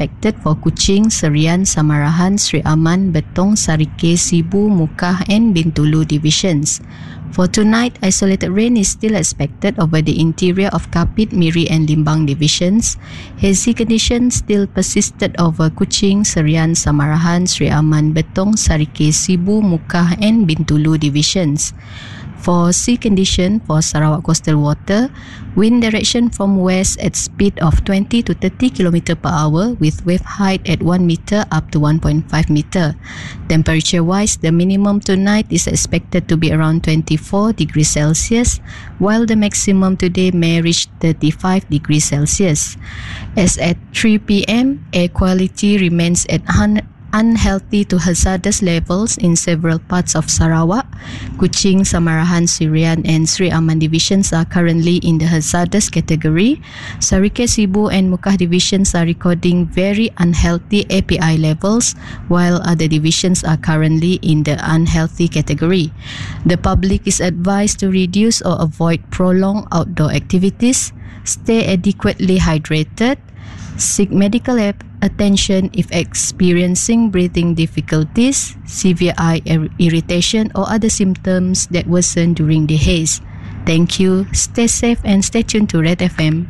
expected for Kuching, Serian, Samarahan, Sri Aman, Betong, Sarike, Sibu, Mukah and Bintulu divisions. For tonight, isolated rain is still expected over the interior of Kapit, Miri and Limbang divisions. Hazy conditions still persisted over Kuching, Serian, Samarahan, Sri Aman, Betong, Sarike, Sibu, Mukah and Bintulu divisions. For sea condition for Sarawak coastal water, wind direction from west at speed of 20 to 30 km per hour with wave height at 1 meter up to 1.5 meter. Temperature-wise, the minimum tonight is expected to be around 24 degrees Celsius, while the maximum today may reach 35 degrees Celsius. As at 3 p.m., air quality remains at unhealthy to hazardous levels in several parts of Sarawak. Kuching, Samarahan, Serian and Sri Aman divisions are currently in the hazardous category. Sarike, Sibu and Mukah divisions are recording very unhealthy API levels, while other divisions are currently in the unhealthy category. The public is advised to reduce or avoid prolonged outdoor activities, stay adequately hydrated, seek medical attention if experiencing breathing difficulties, severe eye irritation or other symptoms that worsen during the haze. Thank you. Stay safe and stay tuned to Red FM.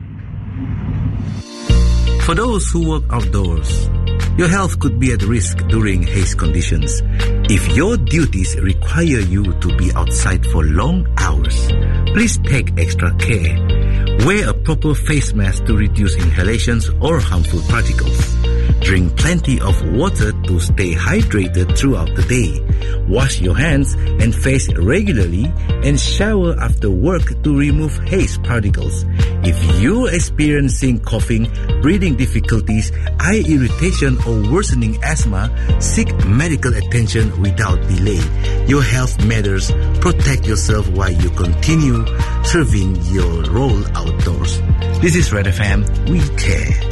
For those who work outdoors, your health could be at risk during haze conditions. If your duties require you to be outside for long hours, please take extra care. Wear a proper face mask to reduce inhalations or harmful particles. Drink plenty of water to stay hydrated throughout the day. Wash your hands and face regularly and shower after work to remove haze particles. If you're experiencing coughing, breathing difficulties, eye irritation or worsening asthma, seek medical attention without delay. Your health matters. Protect yourself while you continue serving your role outdoors. This is Red FM. We care.